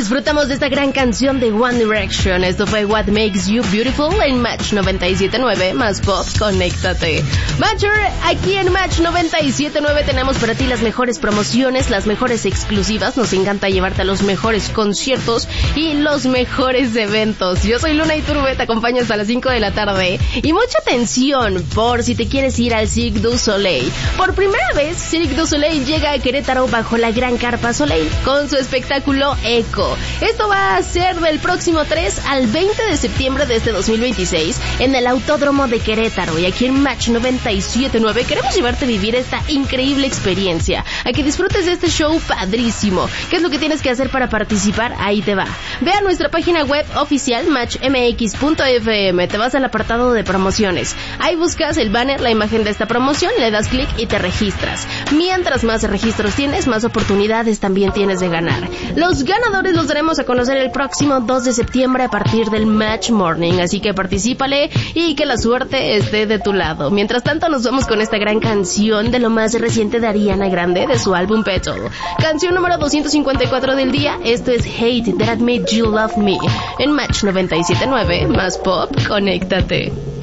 disfrutamos de esta gran canción de One Direction. Esto fue What Makes You Beautiful en Match 97.9 más Pop. Conéctate. Matcher, aquí en Match 97.9 tenemos para ti las mejores promociones, las mejores exclusivas. Nos encanta llevarte a los mejores conciertos y los mejores eventos. Yo soy Luna Iturbe, te acompaño hasta las 5 de la tarde. Y mucha atención por si te quieres ir al Cirque du Soleil. Por primera vez, Cirque du Soleil llega a Querétaro bajo la gran carpa Soleil con su espectáculo Eco. Esto va a ser del próximo 3 al 20 de septiembre de este 2026 en el Autódromo de Querétaro. Y aquí en Match 97.9 queremos llevarte a vivir esta increíble experiencia, a que disfrutes de este show padrísimo. ¿Qué es lo que tienes que hacer para participar? Ahí te va. Ve a nuestra página web oficial matchmx.fm, te vas al apartado de promociones. Ahí buscas el banner, la imagen de esta promoción, le das clic y te registras. Mientras más registros tienes, más oportunidades también tienes de ganar. Los ganadores los daremos a conocer el próximo 2 de septiembre a partir del Match Morning, así que particípale y que la suerte esté de tu lado. Mientras tanto nos vamos con esta gran canción de lo más reciente de Ariana Grande de su álbum Petal. Canción número 254 del día, esto es Hate That Made You Love Me en Match 97.9 más Pop. Conéctate.